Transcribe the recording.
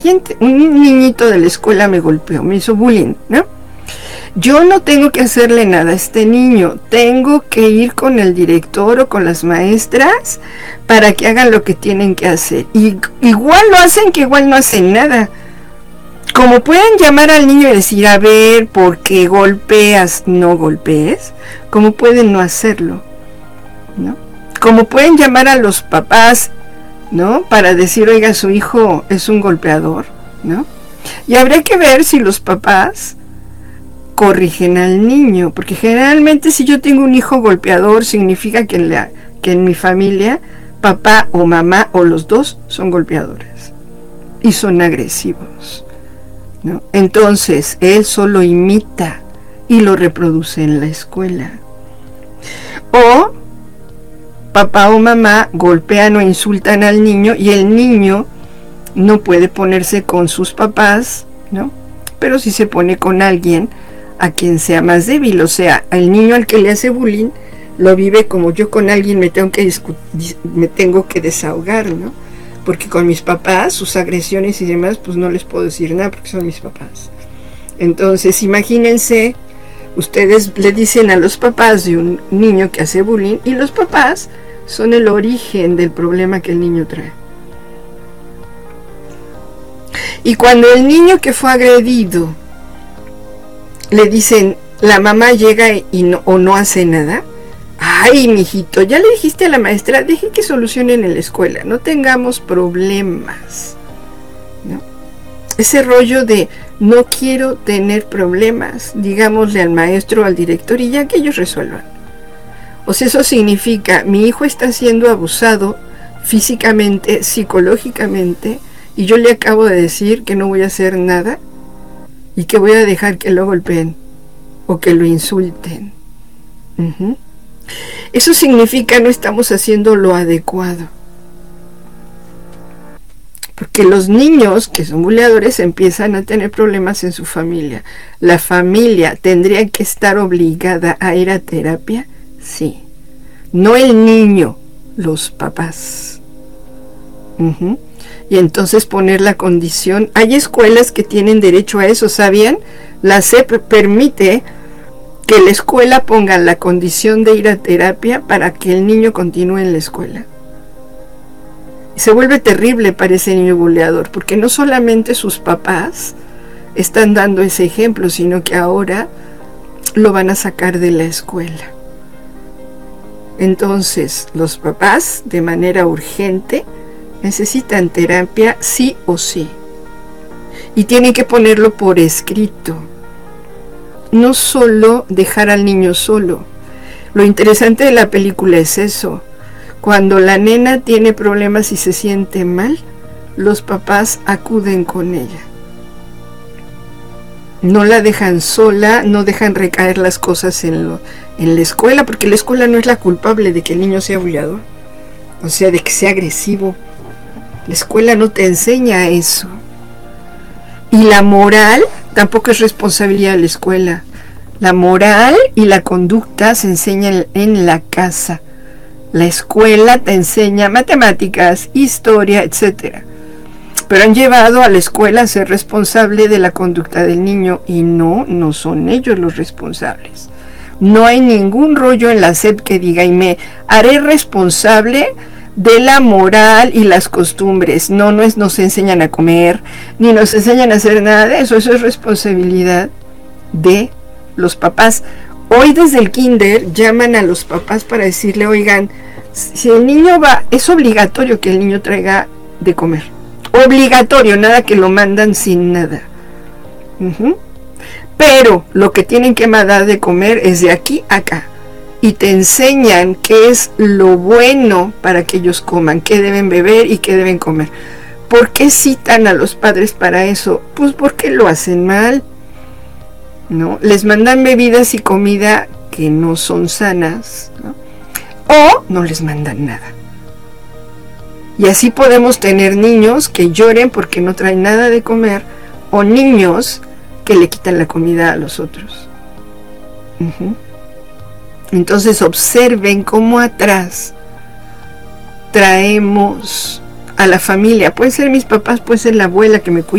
un niñito de la escuela me golpeó, me hizo bullying, ¿no? Yo no tengo que hacerle nada a este niño, tengo que ir con el director o con las maestras para que hagan lo que tienen que hacer. Y igual lo hacen que igual no hacen nada. Como pueden llamar al niño y decir, a ver, ¿por qué golpeas? No golpees. Como pueden no hacerlo, ¿no? Como pueden llamar a los papás, ¿no? Para decir, oiga, su hijo es un golpeador, ¿no? Y habría que ver si los papás corrigen al niño, porque generalmente si yo tengo un hijo golpeador significa que en mi familia papá o mamá o los dos son golpeadores y son agresivos, ¿no? Entonces él solo imita y lo reproduce en la escuela. O papá o mamá golpean o insultan al niño y el niño no puede ponerse con sus papás, ¿no? Pero si se pone con alguien a quien sea más débil, o sea, al niño al que le hace bullying lo vive como yo con alguien me tengo que desahogar, ¿no? Porque con mis papás, sus agresiones y demás, pues no les puedo decir nada porque son mis papás. Entonces, imagínense, ustedes le dicen a los papás de un niño que hace bullying y los papás son el origen del problema que el niño trae. Y cuando el niño que fue agredido le dicen, la mamá llega y no hace nada. Ay, mijito, ya le dijiste a la maestra, deje que solucionen en la escuela, no tengamos problemas, ¿no? Ese rollo de no quiero tener problemas, digámosle al maestro o al director y ya que ellos resuelvan. O sea, eso significa, mi hijo está siendo abusado físicamente, psicológicamente, y yo le acabo de decir que no voy a hacer nada y que voy a dejar que lo golpeen o que lo insulten. Eso significa no estamos haciendo lo adecuado. Porque los niños que son buleadores empiezan a tener problemas en su familia. ¿La familia tendría que estar obligada a ir a terapia? Sí. No el niño, los papás. Y entonces poner la condición. Hay escuelas que tienen derecho a eso, ¿sabían? La SEP permite que la escuela ponga la condición de ir a terapia para que el niño continúe en la escuela. Y se vuelve terrible para ese niño buleador, porque no solamente sus papás están dando ese ejemplo, sino que ahora lo van a sacar de la escuela. Entonces, los papás, de manera urgente, necesitan terapia sí o sí. Y tienen que ponerlo por escrito. No solo dejar al niño solo. Lo interesante de la película es eso. Cuando la nena tiene problemas y se siente mal, los papás acuden con ella. No la dejan sola, no dejan recaer las cosas en la escuela, porque la escuela no es la culpable de que el niño sea buleador, o sea, de que sea agresivo. La escuela no te enseña eso. Y la moral tampoco es responsabilidad de la escuela. La moral y la conducta se enseñan en la casa. La escuela te enseña matemáticas, historia, etc. Pero han llevado a la escuela a ser responsable de la conducta del niño y no son ellos los responsables. No hay ningún rollo en la SEP que diga y me haré responsable de la moral y las costumbres. No nos enseñan a comer, ni nos enseñan a hacer nada de eso. Eso es responsabilidad de los papás. Hoy desde el kinder llaman a los papás para decirle, oigan, si el niño va, es obligatorio que el niño traiga de comer. Obligatorio, nada que lo mandan sin nada. Pero lo que tienen que mandar de comer es de aquí a acá. Y te enseñan qué es lo bueno para que ellos coman, qué deben beber y qué deben comer. ¿Por qué citan a los padres para eso? Pues porque lo hacen mal, ¿no? Les mandan bebidas y comida que no son sanas, ¿no? O no les mandan nada. Y así podemos tener niños que lloren porque no traen nada de comer, o niños que le quitan la comida a los otros. Entonces observen cómo atrás traemos a la familia. Puede ser mis papás, puede ser la abuela que me cuida